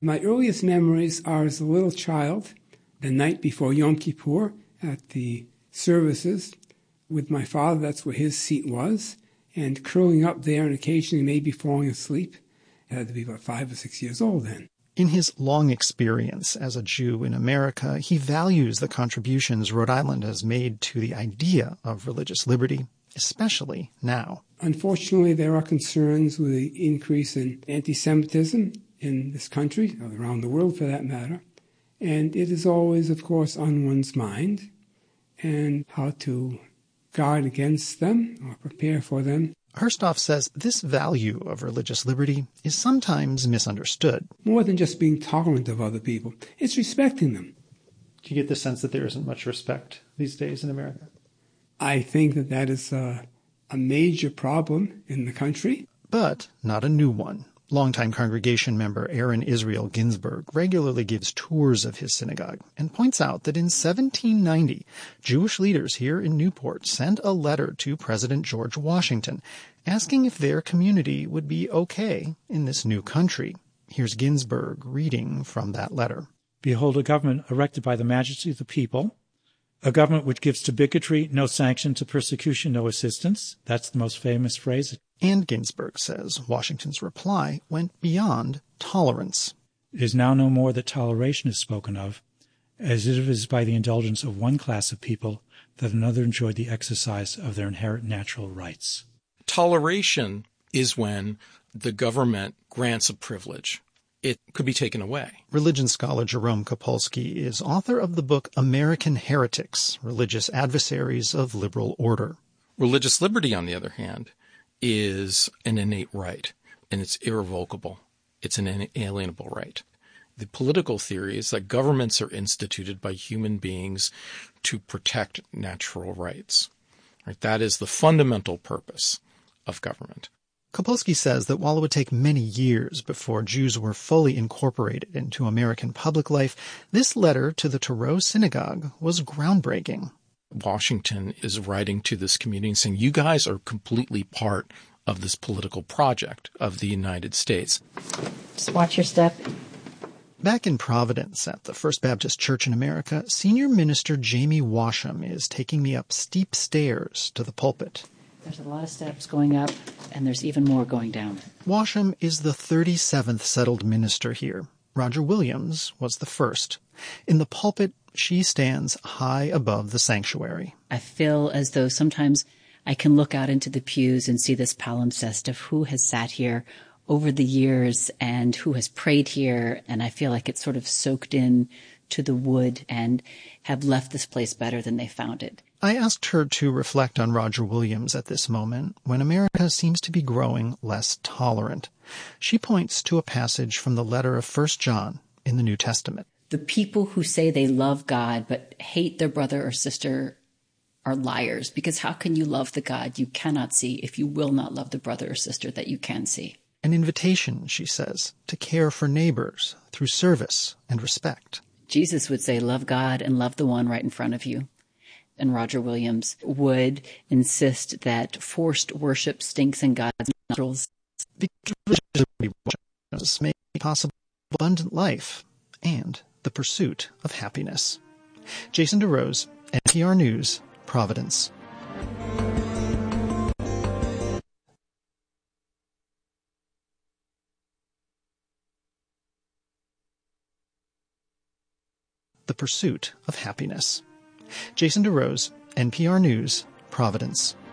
My earliest memories are as a little child, the night before Yom Kippur at the services with my father. That's where his seat was, and curling up there and occasionally maybe falling asleep. I had to be about 5 or 6 years old then. In his long experience as a Jew in America, he values the contributions Rhode Island has made to the idea of religious liberty, especially now. Unfortunately, there are concerns with the increase in anti-Semitism in this country, or around the world for that matter. And it is always, of course, on one's mind, and how to guard against them or prepare for them. Herstoff says this value of religious liberty is sometimes misunderstood. More than just being tolerant of other people, it's respecting them. Do you get the sense that there isn't much respect these days in America? I think that is a major problem in the country. But not a new one. Longtime congregation member Aaron Israel Ginsburg regularly gives tours of his synagogue and points out that in 1790, Jewish leaders here in Newport sent a letter to President George Washington asking if their community would be okay in this new country. Here's Ginsburg reading from that letter. Behold, a government erected by the majesty of the people, a government which gives to bigotry no sanction, to persecution no assistance. That's the most famous phrase. And Ginsburg says Washington's reply went beyond tolerance. It is now no more that toleration is spoken of, as if it is by the indulgence of one class of people that another enjoyed the exercise of their inherent natural rights. Toleration is when the government grants a privilege. It could be taken away. Religion scholar Jerome Kopolsky is author of the book American Heretics, Religious Adversaries of Liberal Order. Religious liberty, on the other hand, is an innate right, and it's irrevocable. It's an inalienable right. The political theory is that governments are instituted by human beings to protect natural rights. Right? That is the fundamental purpose of government. Kopolsky says that while it would take many years before Jews were fully incorporated into American public life, this letter to the Thoreau Synagogue was groundbreaking. Washington is writing to this community and saying, you guys are completely part of this political project of the United States. Just watch your step. Back in Providence at the First Baptist Church in America, Senior Minister Jamie Washam is taking me up steep stairs to the pulpit. There's a lot of steps going up, and there's even more going down. Washam is the 37th settled minister here. Roger Williams was the first. In the pulpit, she stands high above the sanctuary. I feel as though sometimes I can look out into the pews and see this palimpsest of who has sat here over the years and who has prayed here, and I feel like it's sort of soaked in to the wood and have left this place better than they found it. I asked her to reflect on Roger Williams at this moment, when America seems to be growing less tolerant. She points to a passage from the letter of 1 John in the New Testament. The people who say they love God but hate their brother or sister are liars, because how can you love the God you cannot see if you will not love the brother or sister that you can see? An invitation, she says, to care for neighbors through service and respect. Jesus would say, love God and love the one right in front of you. And Roger Williams would insist that forced worship stinks in God's nostrils. Because religion make possible abundant life and the pursuit of happiness. Jason DeRose, NPR News, Providence. The pursuit of happiness. Jason DeRose, NPR News, Providence.